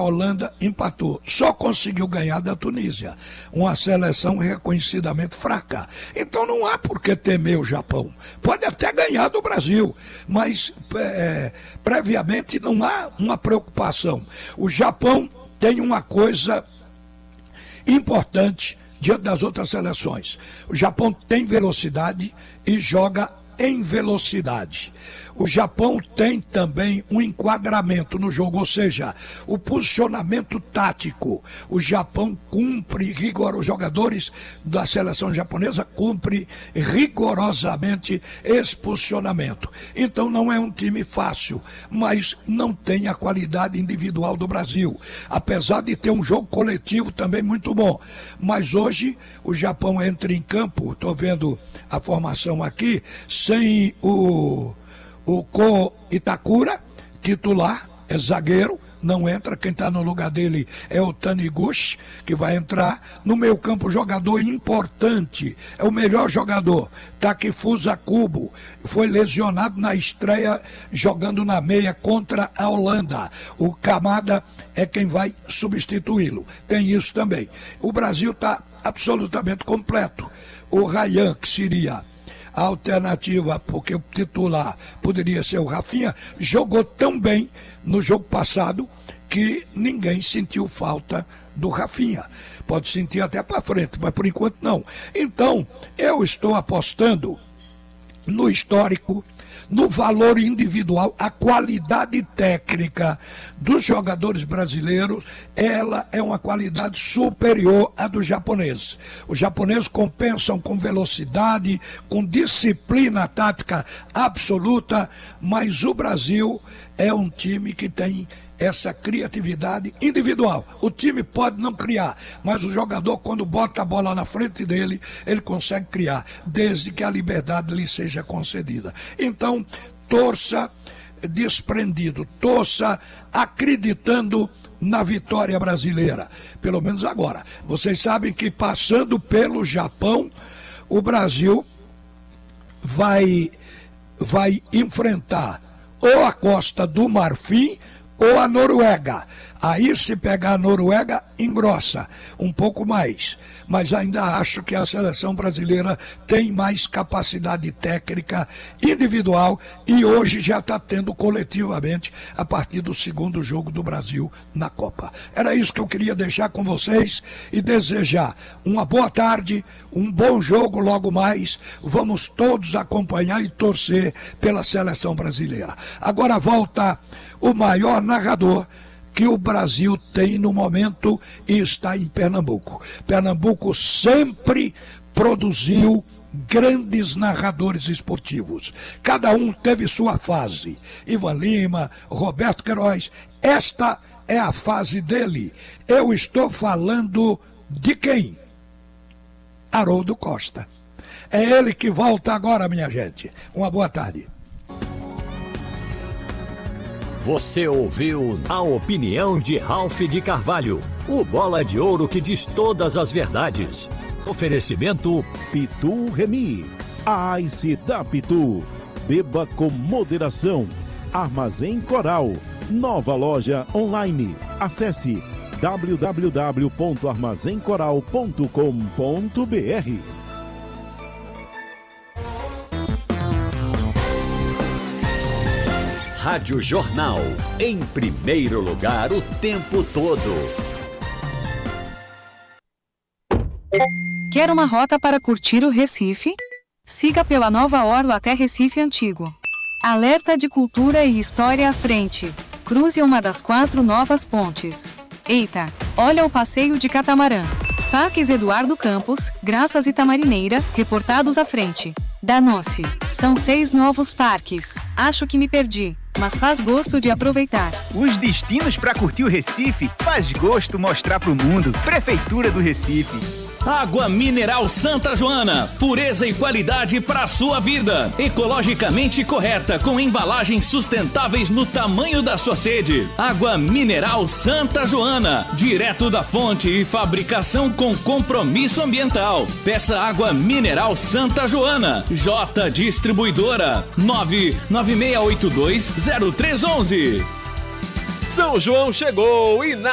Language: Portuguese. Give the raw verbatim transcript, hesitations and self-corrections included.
Holanda empatou. Só conseguiu ganhar da Tunísia, uma seleção reconhecidamente fraca. Então não há por que temer o Japão. Pode até ganhar do Brasil, mas é, previamente não há uma preocupação. O Japão tem uma coisa importante diante das outras seleções. O Japão tem velocidade e joga em velocidade. O Japão tem também um enquadramento no jogo, ou seja, o posicionamento tático. O Japão cumpre rigor, os jogadores da seleção japonesa cumprem rigorosamente esse posicionamento. Então não é um time fácil, mas não tem a qualidade individual do Brasil, apesar de ter um jogo coletivo também muito bom. Mas hoje o Japão entra em campo, estou vendo a formação aqui, sem o O Ko Itakura, titular, é zagueiro, não entra. Quem está no lugar dele é o Taniguchi, que vai entrar. No meio campo, jogador importante, é o melhor jogador, Takefusa Kubo, foi lesionado na estreia jogando na meia contra a Holanda. O Kamada é quem vai substituí-lo. Tem isso também. O Brasil está absolutamente completo. O Ryan, que seria a alternativa, porque o titular poderia ser o Rafinha, jogou tão bem no jogo passado que ninguém sentiu falta do Rafinha. Pode sentir até para frente, mas por enquanto não. Então, eu estou apostando no histórico, no valor individual, a qualidade técnica dos jogadores brasileiros, ela é uma qualidade superior à dos japoneses. Os japoneses compensam com velocidade, com disciplina tática absoluta, mas o Brasil é um time que tem essa criatividade individual. O time pode não criar, mas o jogador, quando bota a bola na frente dele, ele consegue criar, desde que a liberdade lhe seja concedida. Então, torça desprendido, torça acreditando na vitória brasileira, pelo menos agora. Vocês sabem que passando pelo Japão, o Brasil vai, vai enfrentar ou a Costa do Marfim ou a Noruega. Aí, se pegar a Noruega, engrossa um pouco mais. Mas ainda acho que a seleção brasileira tem mais capacidade técnica individual e hoje já está tendo coletivamente a partir do segundo jogo do Brasil na Copa. Era isso que eu queria deixar com vocês e desejar uma boa tarde, um bom jogo logo mais. Vamos todos acompanhar e torcer pela seleção brasileira. Agora volta o maior narrador que o Brasil tem no momento e está em Pernambuco. Pernambuco sempre produziu grandes narradores esportivos. Cada um teve sua fase. Ivan Lima, Roberto Queiroz, esta é a fase dele. Eu estou falando de quem? Haroldo Costa. É ele que volta agora, minha gente. Uma boa tarde. Você ouviu a opinião de Ralph de Carvalho, o bola de ouro que diz todas as verdades. Oferecimento Pitu Remix, a Ice da Pitu. Beba com moderação. Armazém Coral, nova loja online. Acesse w w w ponto armazém coral ponto com ponto b r. Rádio Jornal, em primeiro lugar o tempo todo. Quer uma rota para curtir o Recife? Siga pela Nova Orla até Recife Antigo. Alerta de cultura e história à frente. Cruze uma das quatro novas pontes. Eita, olha o passeio de catamarã. Parques Eduardo Campos, Graças e Tamarineira, reportados à frente. Danou-se. São seis novos parques. Acho que me perdi, mas faz gosto de aproveitar. Os destinos para curtir o Recife faz gosto mostrar pro mundo. Prefeitura do Recife. Água Mineral Santa Joana, pureza e qualidade para a sua vida. Ecologicamente correta, com embalagens sustentáveis no tamanho da sua sede. Água Mineral Santa Joana, direto da fonte e fabricação com compromisso ambiental. Peça Água Mineral Santa Joana. J Distribuidora, nove nove seis oito dois zero três um um. São João chegou e na